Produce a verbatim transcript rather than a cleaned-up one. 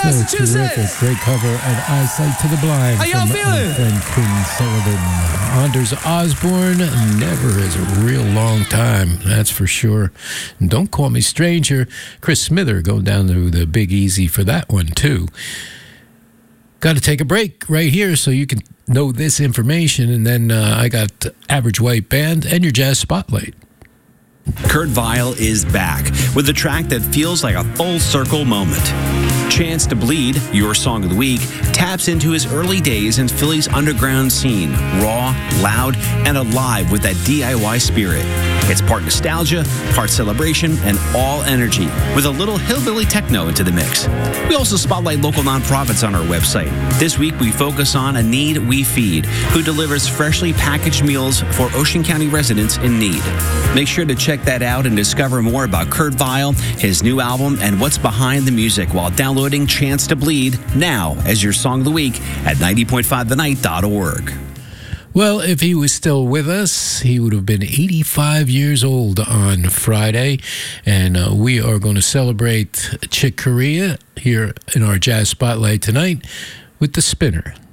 Massachusetts. Terrific. Great cover of Eyesight to the Blind. How y'all from feeling? our friend Quinn Sullivan. Anders Osborne, never is a real long time, that's for sure. And Don't Call Me Stranger. Chris Smither going down to the Big Easy for that one, too. Got to take a break right here so you can know this information. And then uh, I got Average White Band and your Jazz Spotlight. Kurt Vile is back with a track that feels like a full circle moment. Chance to Bleed, your song of the week, taps into his early days in Philly's underground scene, raw, loud, and alive with that D I Y spirit. It's part nostalgia, part celebration, and all energy, with a little hillbilly techno into the mix. We also spotlight local nonprofits on our website. This week, we focus on A Need We Feed, who delivers freshly packaged meals for Ocean County residents in need. Make sure to check that out and discover more about Kurt Vile, his new album, and what's behind the music while downloading Chance to Bleed now as your song of the week at ninety point five the night dot org. Well, if he was still with us, he would have been eighty-five years old on Friday. And uh, we are going to celebrate Chick Corea here in our Jazz Spotlight tonight with The Spinner.